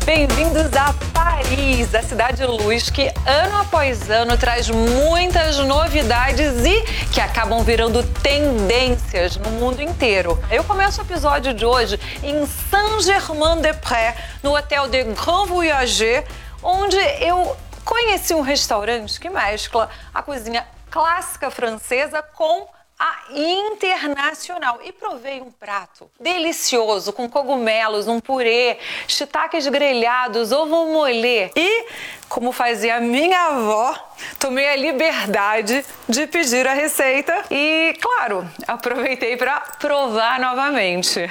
Bem-vindos a Paris, a cidade luz que ano após ano traz muitas novidades e que acabam virando tendências no mundo inteiro. Eu começo o episódio de hoje em Saint-Germain-des-Prés, no hotel de Grand Voyageur, onde eu conheci um restaurante que mescla a cozinha clássica francesa com a internacional e provei um prato delicioso com cogumelos, um purê, shiitakes grelhados, ovo molê e, como fazia minha avó, tomei a liberdade de pedir a receita e, claro, aproveitei para provar novamente.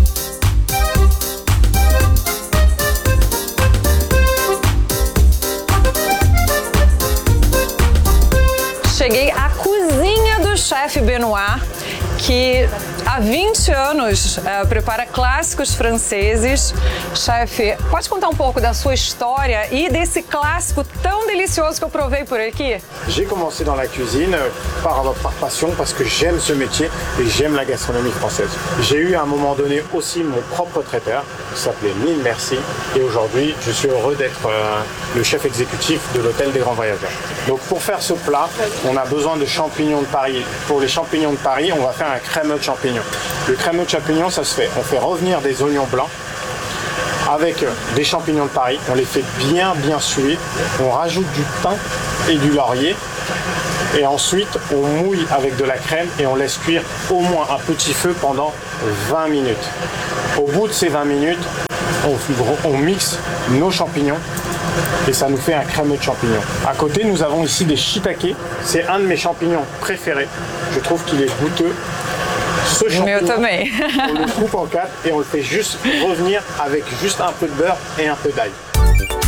Cheguei à cozinha do chefe Benoit, que há 20 anos prepara clássicos franceses. Chefe, pode contar um pouco da sua história e desse clássico tão delicioso que eu provei por aqui? J'ai commencé dans la cuisine par passion parce que j'aime ce métier et j'aime la gastronomie française. J'ai eu à un moment donné aussi mon propre traiteur qui s'appelait Mille Merci et aujourd'hui je suis heureux d'être le chef exécutif de l'hôtel des Grands Voyageurs. Donc pour faire ce plat, on a besoin de champignons de Paris. Pour les champignons de Paris, on va faire un crémeux de champignons. Le crémeux de champignons, ça se fait, on fait revenir des oignons blancs avec des champignons de Paris, on les fait bien suer, on rajoute du thym et du laurier et ensuite on mouille avec de la crème et on laisse cuire au moins à petit feu pendant 20 minutes. Au bout de ces 20 minutes, on mixe nos champignons et ça nous fait un crémeux de champignons. À côté, nous avons ici des shiitakes, c'est un de mes champignons préférés, je trouve qu'il est goûteux. Ce champignon, on le coupe en 4 et on le fait juste revenir avec juste un peu de beurre et un peu d'ail.